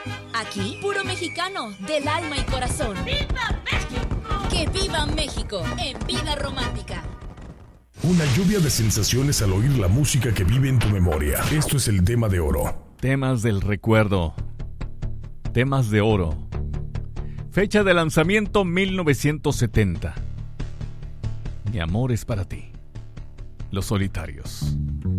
Aquí, puro mexicano, del alma y corazón. ¡Viva México! ¡Que viva México! En Vida Romántica. Una lluvia de sensaciones al oír la música que vive en tu memoria. Esto es el tema de oro. Temas del recuerdo. Temas de oro. Fecha de lanzamiento 1970. Mi amor es para ti. Los Solitarios.